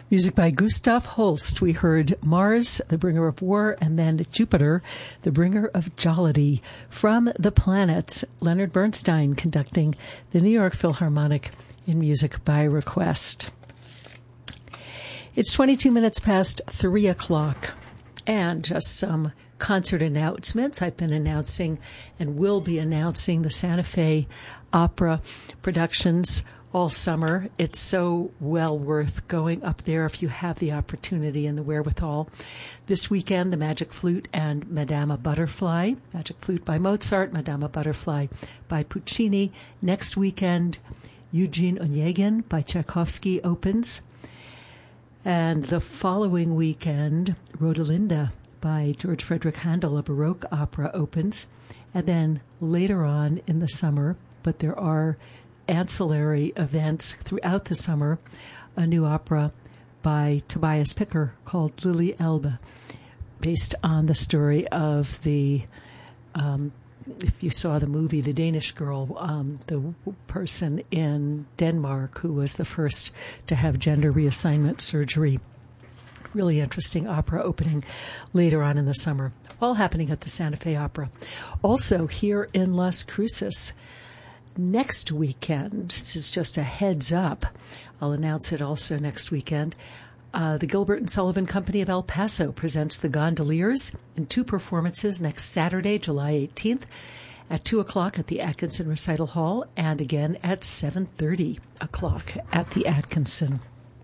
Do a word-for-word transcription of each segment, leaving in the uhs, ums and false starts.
Music by Gustav Holst. We heard Mars, the bringer of war, and then Jupiter, the bringer of jollity. From The Planets, Leonard Bernstein conducting the New York Philharmonic in Music by Request. It's twenty-two minutes past three o'clock, and just some concert announcements. I've been announcing and will be announcing the Santa Fe Opera productions all summer. It's so well worth going up there if you have the opportunity and the wherewithal. This weekend, the Magic Flute and Madama Butterfly. Magic Flute by Mozart, Madama Butterfly by Puccini. Next weekend, Eugene Onegin by Tchaikovsky opens. And the following weekend, Rodelinda by George Frederick Handel, a Baroque opera, opens. And then later on in the summer, but there are ancillary events throughout the summer, a new opera by Tobias Picker called Lily Elbe, based on the story of the, um, if you saw the movie, The Danish Girl, um, the person in Denmark who was the first to have gender reassignment surgery. Really interesting opera opening later on in the summer, all happening at the Santa Fe Opera. Also here in Las Cruces, next weekend, this is just a heads up, I'll announce it also next weekend, uh, the Gilbert and Sullivan Company of El Paso presents The Gondoliers in two performances next Saturday, July eighteenth, at two o'clock at the Atkinson Recital Hall, and again at seven thirty o'clock at the Atkinson.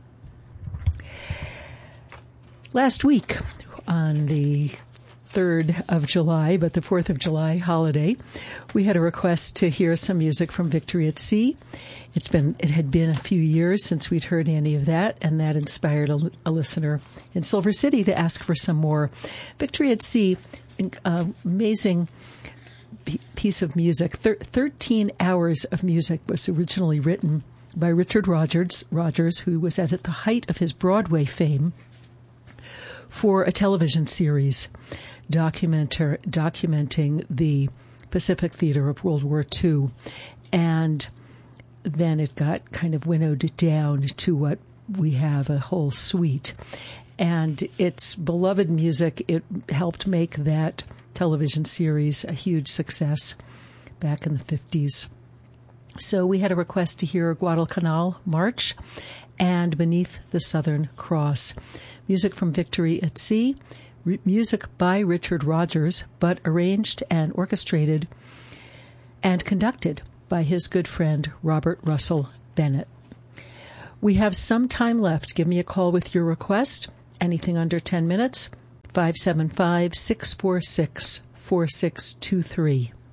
Last week, on the third of July, but the fourth of July holiday, we had a request to hear some music from Victory at Sea. It's been, it had been a few years since we'd heard any of that, and that inspired a, a listener in Silver City to ask for some more. Victory at Sea, uh, amazing piece of music. Thir- thirteen hours of music was originally written by Richard Rogers, Rogers, who was at the height of his Broadway fame, for a television series documenter, documenting the Pacific Theater of World War Two. And then it got kind of winnowed down to what we have, a whole suite. And it's beloved music. It helped make that television series a huge success back in the fifties. So we had a request to hear Guadalcanal March and Beneath the Southern Cross. Music from Victory at Sea, re- music by Richard Rogers, but arranged and orchestrated and conducted by his good friend Robert Russell Bennett. We have some time left. Give me a call with your request. Anything under ten minutes, five seven five, six four six, four six two three.